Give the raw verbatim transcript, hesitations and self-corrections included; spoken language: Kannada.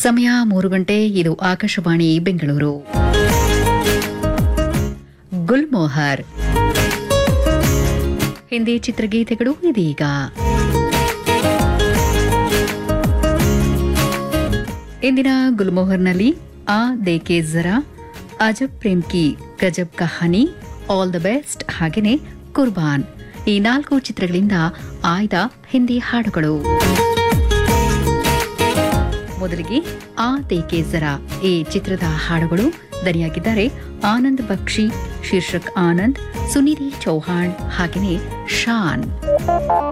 ಸಮಯ ಮೂರು ಗಂಟೆ. ಇದು ಆಕಾಶವಾಣಿ ಬೆಂಗಳೂರು. ಗುಲ್ಮೋಹರ್ ಹಿಂದಿ ಚಿತ್ರಗೀತೆಗಳು ಇದೀಗ. ಇಂದಿನ ಗುಲ್ಮೋಹರ್ನಲ್ಲಿ ಆ ದೇಕೆ ಜರಾ, ಅಜಬ್ ಪ್ರೇಮ್ ಕಿ ಗಜಬ್ ಕಹಾನಿ, ಆಲ್ ದ ಬೆಸ್ಟ್ ಹಾಗೆಯೇ ಕುರ್ಬಾನ್ ಈ ನಾಲ್ಕು ಚಿತ್ರಗಳಿಂದ ಆಯ್ದ ಹಿಂದಿ ಹಾಡುಗಳು. ಮೊದಲಿಗೆ ಆ ದೇಕೆ ಜರಾ ಈ ಚಿತ್ರದ ಹಾಡುಗಳು. ದನಿಯಾಗಿದ್ದಾರೆ ಆನಂದ್ ಬಕ್ಷಿ, ಶೀರ್ಷಕ್ ಆನಂದ್, ಸುನಿಧಿ ಚೌಹಾಣ್ ಹಾಗೆಯೇ ಶಾನ್.